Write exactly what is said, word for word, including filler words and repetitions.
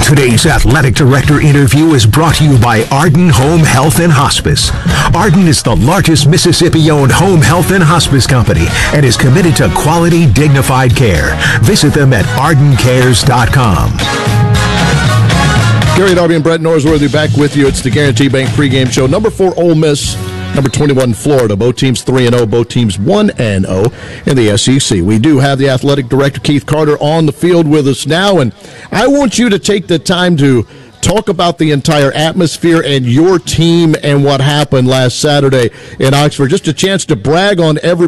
Today's Athletic Director interview is brought to you by Arden Home Health and Hospice. Arden is the largest Mississippi-owned home health and hospice company and is committed to quality, dignified care. Visit them at arden cares dot com. Gary Darby and Brett Norsworthy back with you. It's the Guarantee Bank pregame show. Number four, Ole Miss. Number twenty-one, Florida. Both teams three and oh. Both teams one and oh in the S E C. We do have the athletic director, Keith Carter, on the field with us now. And I want you to take the time to talk about the entire atmosphere and your team and what happened last Saturday in Oxford. Just a chance to brag on every